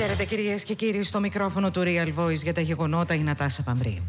Χαίρετε κυρίες και κύριοι, στο μικρόφωνο του Real Voice για τα γεγονότα η Νατάσα Παμπρή.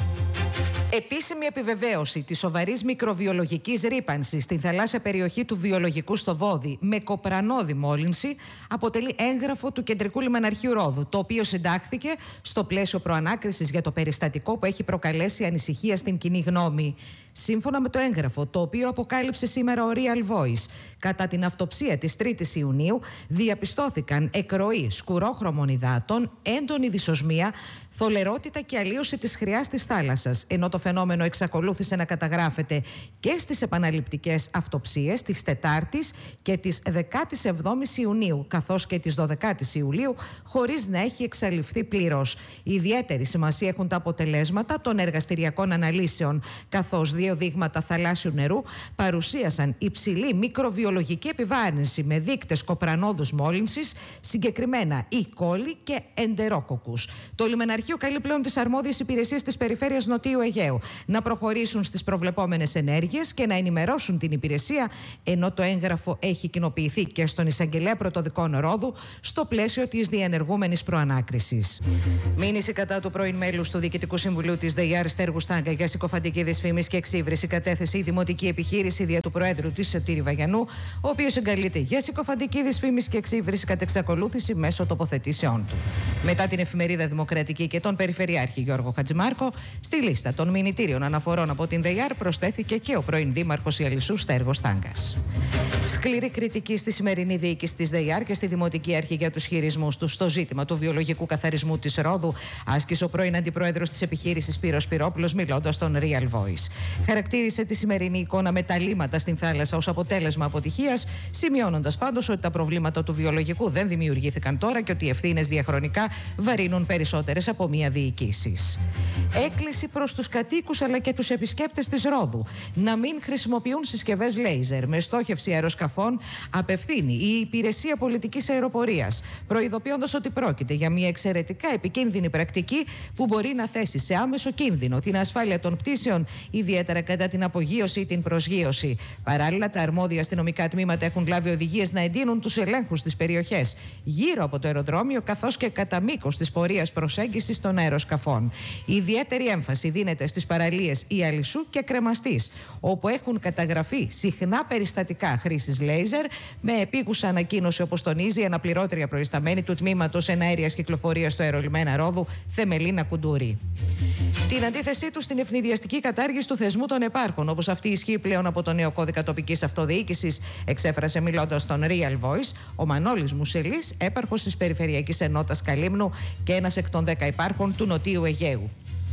Επίσημη επιβεβαίωση της σοβαρής μικροβιολογικής ρύπανσης στην θαλάσσια περιοχή του βιολογικού στο Βόδι με κοπρανώδη μόλυνση αποτελεί έγγραφο του Κεντρικού Λιμεναρχείου Ρόδου, το οποίο συντάχθηκε στο πλαίσιο προανάκρισης για το περιστατικό που έχει προκαλέσει ανησυχία στην κοινή γνώμη. Σύμφωνα με το έγγραφο, το οποίο αποκάλυψε σήμερα ο Real Voice, κατά την αυτοψία της 3ης Ιουνίου διαπιστώθηκαν εκροή σκουρόχρωμων υδάτων, έντονη δυσοσμία, θολερότητα και αλλίωση της χρειάς της θάλασσας, ενώ το φαινόμενο εξακολούθησε να καταγράφεται και στις επαναληπτικές αυτοψίες της 4ης και της 17ης Ιουνίου, καθώς και της 12ης Ιουλίου, χωρίς να έχει εξαλειφθεί πλήρως. Ιδιαίτερη σημασία έχουν τα αποτελέσματα των εργαστηριακών αναλύσεων, καθώς 2 δείγματα θαλάσσιου νερού παρουσίασαν υψηλή μικροβιολογική επιβάρυνση με δείκτες κοπρανώδους μόλυνσης, συγκεκριμένα E. coli και εντερόκοκκους. Το Λιμεναρχείο καλεί πλέον τις αρμόδιες υπηρεσίες της περιφέρειας Νοτιού Αιγαίου να προχωρήσουν στις προβλεπόμενες ενέργειες και να ενημερώσουν την υπηρεσία, ενώ το έγγραφο έχει κοινοποιηθεί και στον Εισαγγελέα Πρωτοδικών Ρόδου στο πλαίσιο της διενεργούμενης προανάκρισης. Μήνυση κατά του πρώην μέλους του Διοικητικού Συμβουλίου της ΔΕΙΑΡ Στέργου Στάγκα για συκοφαντική δυσφήμιση και εξύβριση κατέθεσε η δημοτική επιχείρηση δια του Προέδρου της Σωτήρη Βαγιανού, ο οποίος εγκαλείται για συκοφαντική δυσφήμιση και εξύβριση κατ' εξακολούθηση μέσω τοποθετήσεων του. Μετά την εφημερίδα Δημοκρατική και τον Περιφερειάρχη Γιώργο Χατζημάρκο, στη λίστα των μηνυτήριων αναφορών από την ΔΕΙΑΡ προσθέθηκε και ο πρώην δήμαρχος Ιαλισσού Στέργος Στάγκας. Σκληρή κριτική στη σημερινή διοίκηση της ΔΕΙΑΡ και στη Δημοτική Αρχή για τους χειρισμούς του στο ζήτημα του βιολογικού καθαρισμού της Ρόδου άσκησε ο πρώην αντιπρόεδρος της επιχείρησης Σπύρος Σπυρόπουλος, μιλώντας στον Real Voice. Χαρακτήρισε τη σημερινή εικόνα με τα λίμματα στην θάλασσα ως αποτέλεσμα αποτυχίας, σημειώνοντας πάντως ότι τα προβλήματα του βιολογικού δεν δημιουργήθηκαν τώρα και ότι οι ευθύνες διαχρονικά βαρύνουν περισσότερες από μία διοικήσεις. Έκκληση προς τους κατοίκους αλλά και τους επισκέπτες της Ρόδου να μην χρησιμοποιούν συσκευές λέιζερ με στόχευση αεροσκαφών απευθύνει η Υπηρεσία Πολιτικής Αεροπορίας, προειδοποιώντας ότι πρόκειται για μια εξαιρετικά επικίνδυνη πρακτική που μπορεί να θέσει σε άμεσο κίνδυνο την ασφάλεια των πτήσεων, ιδιαίτερα κατά την απογείωση ή την προσγείωση. Παράλληλα, τα αρμόδια αστυνομικά τμήματα έχουν λάβει οδηγίες να εντείνουν τους ελέγχους στις περιοχές γύρω από το αεροδρόμιο, καθώς και κατά μήκος της πορείας προσέγγισης των αεροσκαφών. Ιδιαίτερη έμφαση δίνεται στις παραλίες Ιαλισσού και Κρεμαστής, όπου έχουν καταγραφεί συχνά περιστατικά χρήσης λέιζερ, με επίγουσα ανακοίνωση, όπως τονίζει η αναπληρώτρια προϊσταμένη του τμήματος εναέριας κυκλοφορίας στο αερολιμένα Ρόδου, Θεμελίνα Κουντούρη. Την αντίθεσή του στην ευνηδιαστική κατάργηση του θεσμού των επάρχων, όπως αυτή ισχύει πλέον από το νέο κώδικα τοπικής αυτοδιοίκησης, εξέφρασε μιλώντας στον Real Voice ο Μανώλης Μουσελής, έπαρχος της Περιφερειακής Ενότητας Καλύμνου και ένας εκ των 10 υπάρχων του Νοτίου Αιγαίου.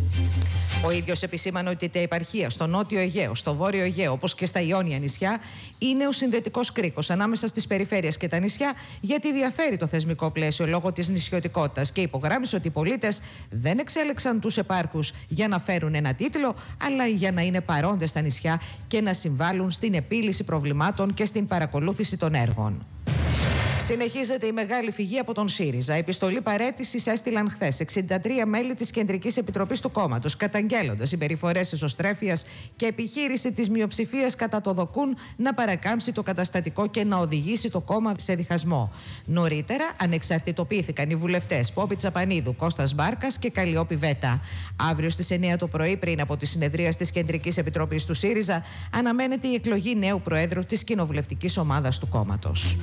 Ο ίδιος επισήμανε ότι τα επαρχία στο Νότιο Αιγαίο, στο Βόρειο Αιγαίο, όπως και στα Ιόνια νησιά, είναι ο συνδετικός κρίκος ανάμεσα στις περιφέρειες και τα νησιά, γιατί διαφέρει το θεσμικό πλαίσιο λόγω της νησιωτικότητας, και υπογράμμισε ότι οι πολίτες δεν εξέλεξαν τους επάρχους για να φέρουν ένα τίτλο, αλλά για να είναι παρόντες στα νησιά και να συμβάλλουν στην επίλυση προβλημάτων και στην παρακολούθηση των έργων. Συνεχίζεται η μεγάλη φυγή από τον ΣΥΡΙΖΑ. Επιστολή παραίτησης έστειλαν χθες 63 μέλη της Κεντρικής Επιτροπής του κόμματος, καταγγέλλοντας συμπεριφορές εσωστρέφειας και επιχείρηση της μειοψηφίας κατά το ΔΟΚΟΥΝ να παρακάμψει το καταστατικό και να οδηγήσει το κόμμα σε διχασμό. Νωρίτερα ανεξαρτητοποιήθηκαν οι βουλευτές Πόπη Τσαπανίδου, Κώστας Μπάρκας και Καλλιόπη Βέτα. Αύριο στις 9 το πρωί, πριν από τη συνεδρία της Κεντρικής Επιτροπής του ΣΥΡΙΖΑ, αναμένεται η εκλογή νέου Προέδρου της κοινοβουλευτικής ομάδας του κόμματος.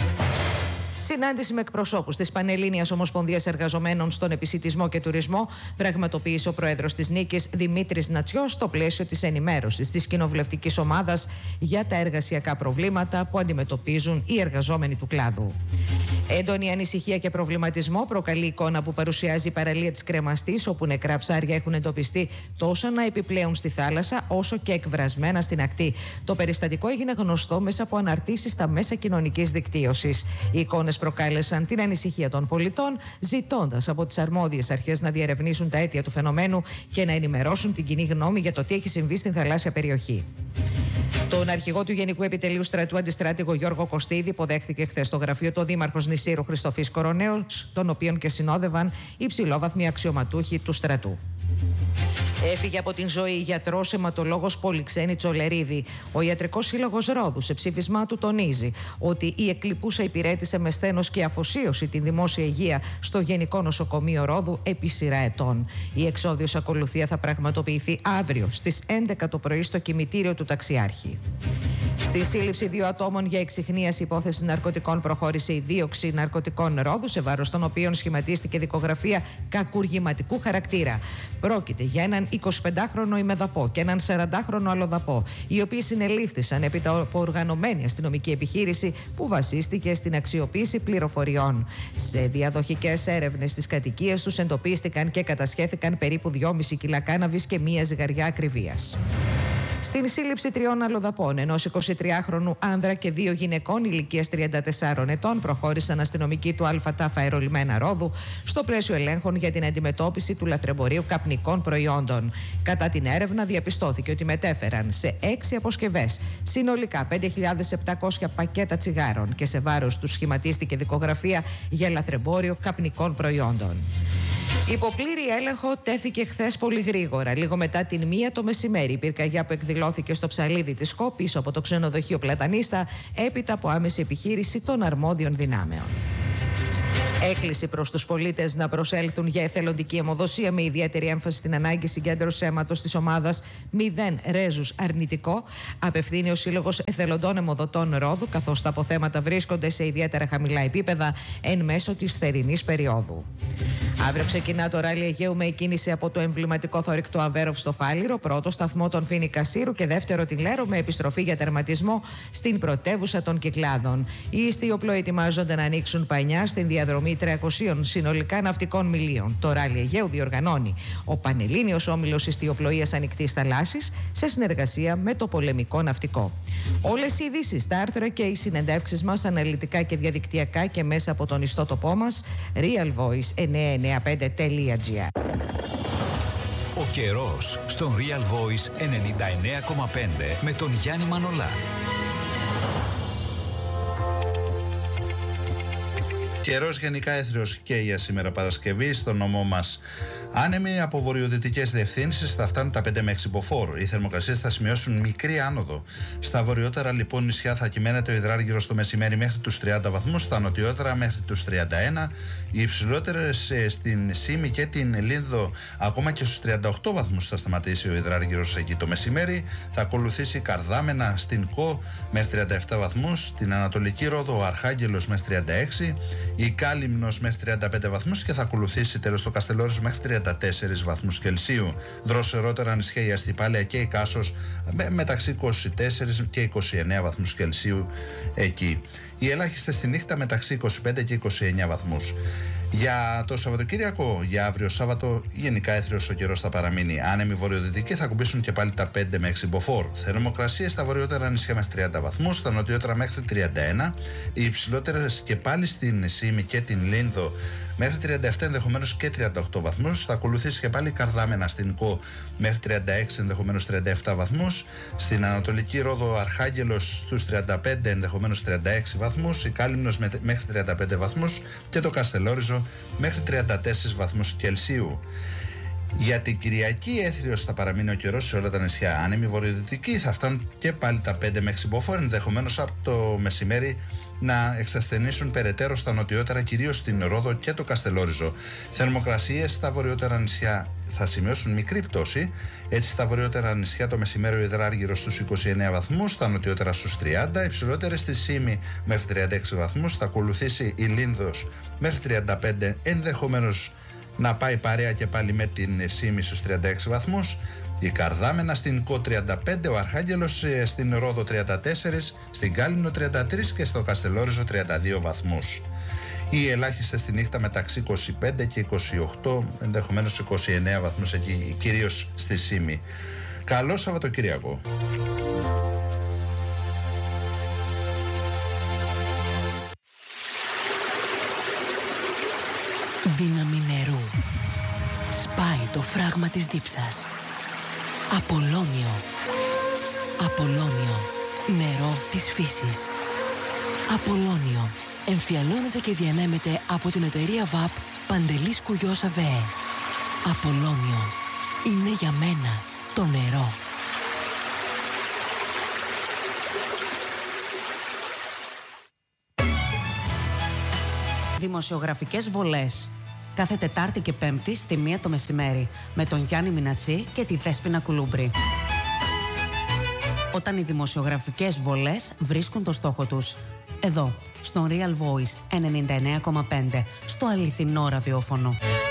Συνάντηση με εκπροσώπους της Πανελλήνιας Ομοσπονδίας Εργαζομένων στον Επισιτισμό και Τουρισμό πραγματοποίησε ο πρόεδρος της Νίκης Δημήτρης Νατσιός στο πλαίσιο της ενημέρωσης της κοινοβουλευτικής ομάδας για τα εργασιακά προβλήματα που αντιμετωπίζουν οι εργαζόμενοι του κλάδου. Έντονη ανησυχία και προβληματισμό προκαλεί η εικόνα που παρουσιάζει η παραλία της Κρεμαστής, όπου νεκρά ψάρια έχουν εντοπιστεί τόσο να επιπλέουν στη θάλασσα όσο και εκβρασμένα στην ακτή. Το περιστατικό έγινε γνωστό μέσα από αναρτήσεις στα μέσα κοινωνικής δικτύωσης. Οι εικόνες προκάλεσαν την ανησυχία των πολιτών, ζητώντας από τις αρμόδιες αρχές να διερευνήσουν τα αίτια του φαινομένου και να ενημερώσουν την κοινή γνώμη για το τι έχει συμβεί στην θαλάσσια περιοχή. Τον αρχηγό του Γενικού Επιτελείου Στρατού, αντιστράτηγο Γιώργο Κωστίδη, υποδέχθηκε χθες στο γραφείο του Δήμαρχος Νησίρου Χριστοφής Κοροναίος, τον οποίον και συνόδευαν υψηλόβαθμοι αξιωματούχοι του στρατού. Έφυγε από την ζωή γιατρός αιματολόγος Πολυξένη Τσολερίδη. Ο Ιατρικός Σύλλογος Ρόδου σε ψήφισμά του τονίζει ότι η εκλειπούσα υπηρέτησε με σθένος και αφοσίωση την δημόσια υγεία στο Γενικό Νοσοκομείο Ρόδου επί σειρά ετών. Η εξώδιος ακολουθία θα πραγματοποιηθεί αύριο στις 11 το πρωί στο κημητήριο του Ταξιάρχη. Στη σύλληψη 2 ατόμων για εξιχνίαση υπόθεσης ναρκωτικών προχώρησε η δίωξη ναρκωτικών Ρόδου, σε βάρος των οποίων σχηματίστηκε δικογραφία κακουργηματικού χαρακτήρα. Πρόκειται για έναν 25χρονο ημεδαπό και έναν 40χρονο αλλοδαπό, οι οποίοι συνελήφθησαν επί από οργανωμένη αστυνομική επιχείρηση που βασίστηκε στην αξιοποίηση πληροφοριών. Σε διαδοχικές έρευνες στις κατοικίες τους εντοπίστηκαν και κατασχέθηκαν περίπου 2,5 κιλά κάναβης και 1 ζυγαριά ακριβίας. Στην σύλληψη 3 αλλοδαπών, ενός 23χρονου άνδρα και 2 γυναικών ηλικίας 34 ετών, προχώρησαν αστυνομικοί του ΑΤΑΦ Αερολιμένα Ρόδου στο πλαίσιο ελέγχων για την αντιμετώπιση του λαθρεμπορίου καπνικών προϊόντων. Κατά την έρευνα, διαπιστώθηκε ότι μετέφεραν σε 6 αποσκευές συνολικά 5.700 πακέτα τσιγάρων και σε βάρος τους σχηματίστηκε δικογραφία για λαθρεμπόριο καπνικών προϊόντων. Υπό πλήρη έλεγχο τέθηκε χθες πολύ γρήγορα. Λίγο μετά την 1 το μεσημέρι, η πυρκαγιά που εκδηλώθηκε στο ψαλίδι της ΚΟ πίσω από το ξενοδοχείο Πλατανίστα, έπειτα από άμεση επιχείρηση των αρμόδιων δυνάμεων. Έκκληση προς τους πολίτες να προσέλθουν για εθελοντική αιμοδοσία, με ιδιαίτερη έμφαση στην ανάγκη συγκέντρωσης αίματος της ομάδας 0 ρέζους αρνητικό, απευθύνει ο Σύλλογος Εθελοντών Αιμοδοτών Ρόδου, καθώς τα αποθέματα βρίσκονται σε ιδιαίτερα χαμηλά επίπεδα εν μέσω της θερινής περίοδου. Αύριο ξεκινά το ράλι Αιγαίου με εκκίνηση από το εμβληματικό θωρηκτό Αβέροφ στο Φάληρο, πρώτο σταθμό των Φοίνικα Σύρου και δεύτερο την Λέρο, με επιστροφή για τερματισμό στην πρωτεύουσα των Κυκλάδων. Οι ιστιοπλοοί ετοιμάζονται να ανοίξουν πανιά στην διαδρομή 300 συνολικά ναυτικών μιλίων. Το ράλι Αιγαίου διοργανώνει ο Πανελλήνιος Όμιλος Ιστιοπλοείας Ανοιχτής Θαλάσσης σε συνεργασία με το Πολεμικό Ναυτικό. Όλες οι ειδήσεις, τα άρθρα και οι συνεντεύξεις μας αναλυτικά και διαδικτυακά και μέσα από τον ιστότοπό μας realvoice995.gr. Ο καιρός στον Real Voice 99,5 με τον Γιάννη Μανολά. Καιρός γενικά έθριος και για σήμερα Παρασκευή στο νομό μας. Άνεμοι από βορειοδυτικές διευθύνσεις θα φτάνουν τα 5 με 6 μποφόρ. Οι θερμοκρασίες θα σημειώσουν μικρή άνοδο. Στα βορειότερα λοιπόν νησιά θα κυμαίνεται ο υδράργυρος το μεσημέρι μέχρι τους 30 βαθμούς, στα νοτιότερα μέχρι τους 31. Οι υψηλότερες στην Σύμη και την Λίνδο ακόμα και στους 38 βαθμούς θα σταματήσει ο υδράργυρος εκεί το μεσημέρι. Θα ακολουθήσει Καρδάμενα στην Κο μέχρι 37 βαθμούς, στην Ανατολική Ρόδο ο Αρχάγγελος μέχρι 36, η Κάλυμνος μέχρι 35 βαθμούς και θα ακολουθήσει τέλος το Καστελόριζο μέχρι 34 βαθμούς Κελσίου. Δροσερότερα νησιά η Αστυπάλαια και η Κάσος μεταξύ 24 και 29 βαθμούς Κελσίου εκεί. Οι ελάχιστες στη νύχτα μεταξύ 25 και 29 βαθμούς. Για το Σαββατοκύριακο, για αύριο Σάββατο, γενικά έθριος ο καιρός θα παραμείνει. Άνεμοι βορειοδυτικοί θα ακουμπήσουν και πάλι τα 5 με 6 μποφόρ. Θερμοκρασίες στα βορειότερα νησιά μέχρι 30 βαθμούς, στα νοτιότερα μέχρι 31. Οι υψηλότερες και πάλι στην Σύμη και την Λίνδο μέχρι 37, ενδεχομένως και 38 βαθμούς. Θα ακολουθήσει και πάλι Καρδάμενα στην Κο μέχρι 36, ενδεχομένως 37 βαθμούς. Στην Ανατολική Ρόδο Αρχάγγελος στους 35, ενδεχομένως 36 βαθμούς. Η Κάλυμνος μέχρι 35 βαθμούς και το Καστελόριζο μέχρι 34 βαθμούς Κελσίου. Για την Κυριακή έθριος θα παραμείνει ο καιρός σε όλα τα νησιά. Άνεμοι βορειοδυτικοί θα φτάνουν και πάλι τα 5 με 6 μποφόρ, ενδεχομένως από το μεσημέρι να εξασθενήσουν περαιτέρω στα νοτιότερα, κυρίως στην Ρόδο και το Καστελόριζο. Θερμοκρασίες στα βορειότερα νησιά θα σημειώσουν μικρή πτώση. Έτσι, στα βορειότερα νησιά το μεσημέρι ο υδράργυρος στους 29 βαθμούς, στα νοτιότερα στους 30, υψηλότερες στη Σύμη μέχρι 36 βαθμούς. Θα ακολουθήσει η Λίνδος μέχρι 35, ενδεχομένως να πάει παρέα και πάλι με την Σύμη στους 36 βαθμούς. Η Καρδάμενα στην Κο 35, ο Αρχάγγελος στην Ρόδο 34, στην Κάλυμνο 33 και στο Καστελόριζο 32 βαθμούς. Οι ελάχιστες στη νύχτα μεταξύ 25 και 28, ενδεχομένως 29 βαθμούς εκεί, κυρίως στη Σύμη. Καλό Σαββατοκύριακο. Δύναμη νερού. Σπάει το φράγμα της δίψας. Απολώνιο. Απολώνιο. Νερό της φύσης. Απολώνιο. Εμφιαλώνεται και διανέμεται από την εταιρεία ΒΑΠ Παντελής Κουγιός ΑΒΕ. Απολώνιο. Είναι για μένα το νερό. Δημοσιογραφικές βολές. Κάθε Τετάρτη και Πέμπτη στη 1 το μεσημέρι με τον Γιάννη Μινατσί και τη Δέσποινα Κουλούμπρη. Όταν οι δημοσιογραφικές βολές βρίσκουν το στόχο τους. Εδώ, στον Real Voice 99,5, στο αληθινό ραδιόφωνο.